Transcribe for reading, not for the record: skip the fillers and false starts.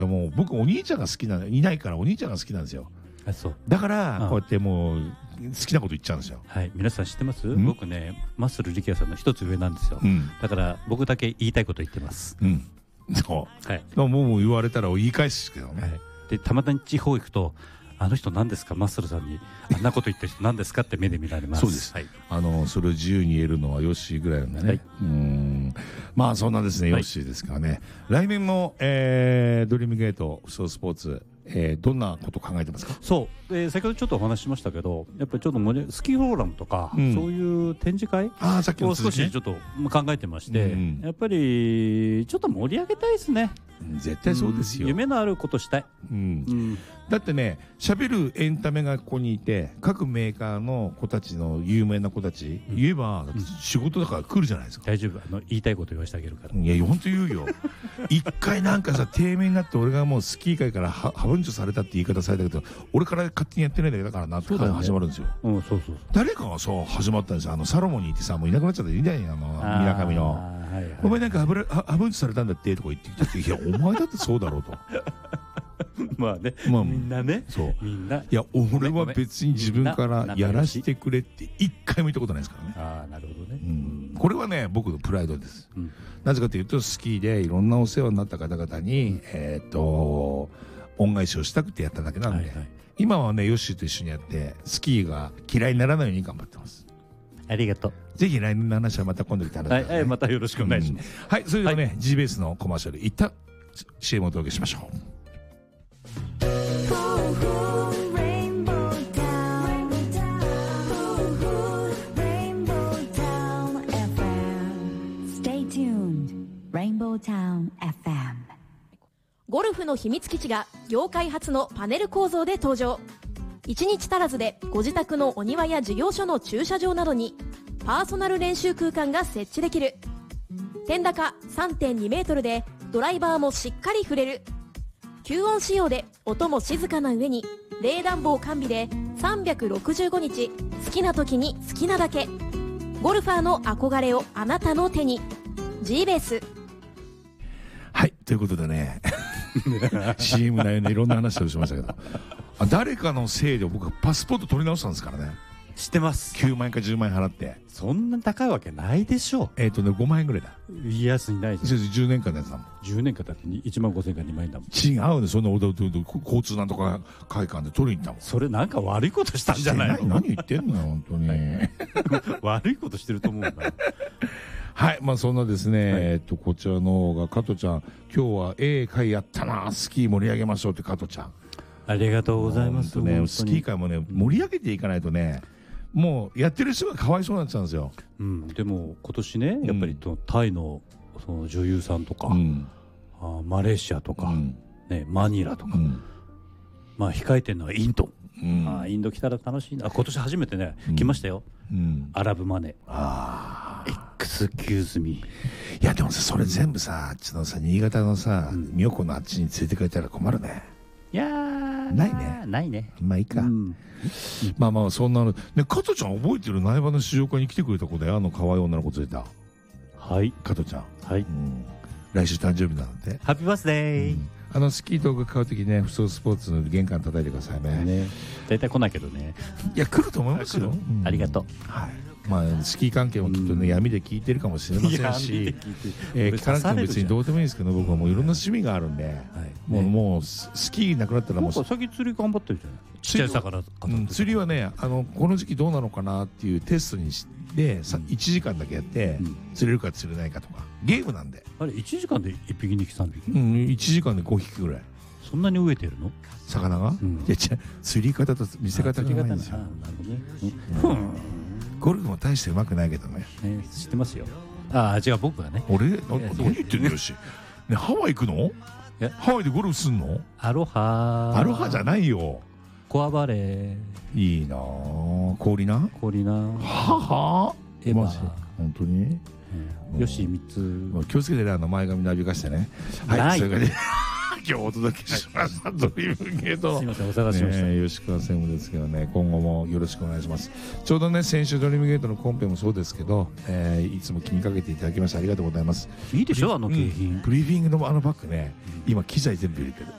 もう僕お兄ちゃんが好きいないからお兄ちゃんが好きなんですよ。 あ、そう。 だからこうやってもう好きなこと言っちゃうんですよ。 はい、皆さん知ってます？僕ね、マッスル力也さんの一つ上なんですよ。だから僕だけ言いたいこと言ってます。 そう。 はい。 もう言われたら言い返すけどね。 で、たまに地方行くと、あの人何ですか、マッスルさんにあんなこと言ってる人何ですかって目で見られます。 そうです。それを自由に言えるのはヨッシーぐらいなんだね。まあそんなですね、ヨッシーですからね。来年のドリームゲートスポーツ、どんなこと考えてますか？ そう、先ほどちょっとお話ししましたけど、やっぱりちょっとスキーフォーラムとか、そういう展示会を少しちょっと考えてまして、やっぱりちょっと盛り上げたいですね。 絶対そうですよ。 夢のあることしたい。 だってね、喋るエンタメがここにいて、各メーカーの子たちの有名な子たち言えば仕事だから来るじゃないですか。 大丈夫、言いたいこと言わせてあげるから。 いや本当言うよ。一回なんかさ、低迷になって俺がもうスキー界からハブンチョされたって言い方されたけど、俺から勝手にやってないだけだからなって始まるんですよ。誰かがそう始まったんですよ。サロモンに行ってさ、もういなくなっちゃったみたいな、みなかみの。お前なんかハブンチされたんだってとか言ってきて、いやお前だってそうだろうと。 まあね、みんなね、 そう、みんな、いや俺は別に自分からやらせてくれって一回も言ったことないですからね。 ああ、なるほどね。 これはね、僕のプライドです。なぜかというと、スキーでいろんなお世話になった方々に恩返しをしたくてやっただけなんで、今はねヨッシーと一緒にやってスキーが嫌いにならないように頑張ってます。 ありがとう。 ぜひ来年の話はまた今度来たら、 はい、またよろしくお願いします。 はい、それではね、G ベースのコマーシャル一旦 CM をお届けしましょう。 ゴルフの秘密基地が業界初のパネル構造で登場。1日足らずでご自宅のお庭や事業所の駐車場などにパーソナル練習空間が設置できる。天高 3.2 メートルでドライバーもしっかり振れる。吸音仕様で音も静かな上に冷暖房完備で365日好きな時に好きなだけ。ゴルファーの憧れをあなたの手に。 G ベース。 はい、ということでねCM 内容でいろんな話をしましたけど、誰かのせいで僕はパスポート取り直したんですからね。 知ってます。 9万円か10万円払って。 そんな高いわけないでしょう。 5万円ぐらいだ。 いや、安いないじゃん。10年間のやつだもん。 10年間だって1万5千円か2万円だもん。 違うね、そんな交通なんとか会館で取りに行ったもん。 それなんか悪いことしたんじゃないの？ 何言ってんのよ本当に。 悪いことしてると思うんだ。 はい、まあそんなですね、こちらの方が加藤ちゃん、今日は会やったな、スキー盛り上げましょうって加藤ちゃん。 ありがとうございます。 ね、スキー界もね盛り上げていかないとね、もうやってる人がかわいそうになっちゃうんですよ。 でも今年ね、やっぱりタイのその女優さんとか、マレーシアとか、ね、マニラとか、まあ控えてるのはインド。インド来たら楽しいな。今年初めてね、来ましたよ。アラブマネー。エクスキューズミー。 いやでもさ、それ全部さ、あっちのさ、新潟のさ、妙高のあっちに連れてくれたら困るね。 いやー、ないね。 まあいいか。まあまあそんなのね。加藤ちゃん覚えてる？苗場の試乗会に来てくれた子で、可愛い女の子連れた。 はい、 加藤ちゃん。 はい。 来週誕生日なんで。 ハッピーバースデー。 スキー道具買うときね、普通スポーツの玄関叩いてくださいね。 大体来ないけどね。 いや来ると思いますよ。 ありがとう。 はい。まあスキー関係もきっとね、闇で聞いてるかもしれませんし、聞かなくても別にどうでもいいんですけど、僕はもういろんな趣味があるんで、もうスキーなくなったらもう。 先釣り頑張ってるじゃない。ちっちゃい魚。 釣りはね、この時期どうなのかなっていうテストにして1時間だけやって釣れるか釣れないかとか、ゲームなんで。 あれ1時間で1匹2匹3匹。 1時間で5匹ぐらい。 そんなに飢えてるの？ 魚が？いや釣り方と見せ方がないんですよ。ゴルフも大してうまくないけどね。 知ってますよ。違う、僕はね。 俺何言ってんのよし。ね、ハワイ行くの？ハワイでゴルフすんの？ アロハ。アロハじゃないよ。 コアバレー。いいな。氷な。はエマジ。 本当に？ よし3つ。 気をつけてね、前髪なびかしてね。はい。それからね。 今日お届けしました、ドリームゲートのすいませんお探ししました、 吉川専務ですけどね、今後もよろしくお願いします。ちょうどね先週ドリームゲートのコンペもそうですけど、いつも気にかけていただきましてありがとうございます。 いいでしょあの景品、 ブリーフィングのあのバッグね、今機材全部入れてる。